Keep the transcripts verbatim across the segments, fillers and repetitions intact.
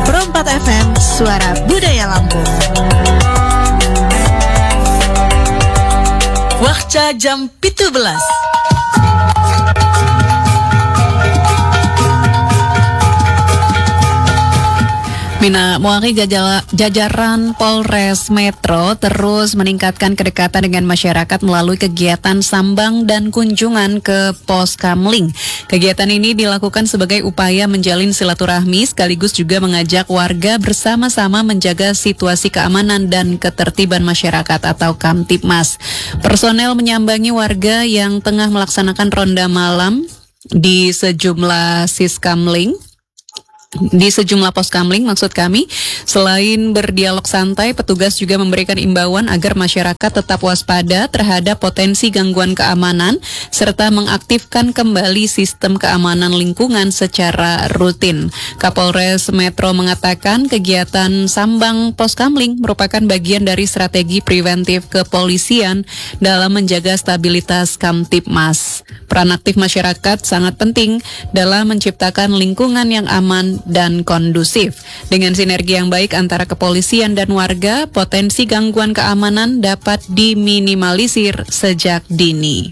Perempat F M, Suara Budaya Lampung. Wakca jam pitu belas. Mina Muari jajaran Polres Metro terus meningkatkan kedekatan dengan masyarakat melalui kegiatan sambang dan kunjungan ke Pos Kamling. Kegiatan ini dilakukan sebagai upaya menjalin silaturahmi sekaligus juga mengajak warga bersama-sama menjaga situasi keamanan dan ketertiban masyarakat atau Kamtibmas. Personel menyambangi warga yang tengah melaksanakan ronda malam di sejumlah Siskamling. Di sejumlah pos kamling maksud kami, selain berdialog santai, petugas juga memberikan imbauan agar masyarakat tetap waspada terhadap potensi gangguan keamanan serta mengaktifkan kembali sistem keamanan lingkungan secara rutin. Kapolres Metro mengatakan kegiatan sambang pos kamling merupakan bagian dari strategi preventif kepolisian dalam menjaga stabilitas Kamtibmas. Peran aktif masyarakat sangat penting dalam menciptakan lingkungan yang aman dan kondusif. Dengan sinergi yang baik antara kepolisian dan warga, potensi gangguan keamanan dapat diminimalisir sejak dini.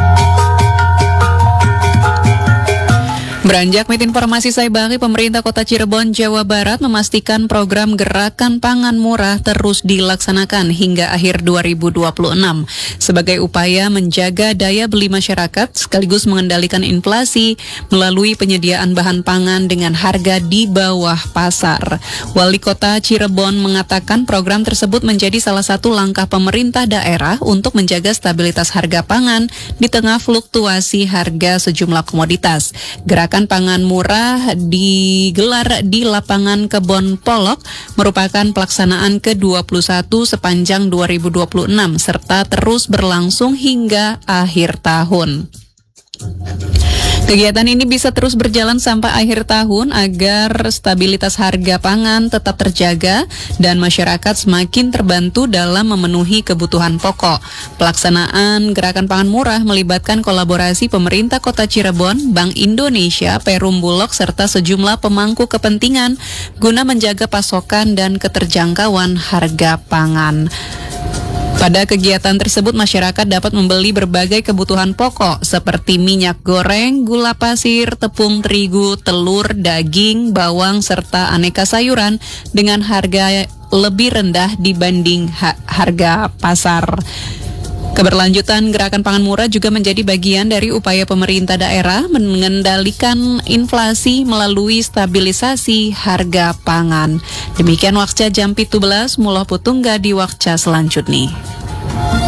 Beranjak mit informasi saya bagi, pemerintah Kota Cirebon, Jawa Barat memastikan program Gerakan Pangan Murah terus dilaksanakan hingga akhir dua ribu dua puluh enam sebagai upaya menjaga daya beli masyarakat sekaligus mengendalikan inflasi melalui penyediaan bahan pangan dengan harga di bawah pasar. Wali Kota Cirebon mengatakan program tersebut menjadi salah satu langkah pemerintah daerah untuk menjaga stabilitas harga pangan di tengah fluktuasi harga sejumlah komoditas. Gerakan Pangan Murah digelar di lapangan Kebon Polok merupakan pelaksanaan ke dua puluh satu sepanjang dua ribu dua puluh enam serta terus berlangsung hingga akhir tahun. Kegiatan ini bisa terus berjalan sampai akhir tahun agar stabilitas harga pangan tetap terjaga dan masyarakat semakin terbantu dalam memenuhi kebutuhan pokok. Pelaksanaan Gerakan Pangan Murah melibatkan kolaborasi pemerintah Kota Cirebon, Bank Indonesia, Perum Bulog, serta sejumlah pemangku kepentingan guna menjaga pasokan dan keterjangkauan harga pangan. Pada kegiatan tersebut, masyarakat dapat membeli berbagai kebutuhan pokok seperti minyak goreng, gula pasir, tepung terigu, telur, daging, bawang, serta aneka sayuran dengan harga lebih rendah dibanding ha- harga pasar. Keberlanjutan Gerakan Pangan Murah juga menjadi bagian dari upaya pemerintah daerah mengendalikan inflasi melalui stabilisasi harga pangan. Demikian Wakca jam pitu belas, Muloh Putungga di Wakca selanjutnya.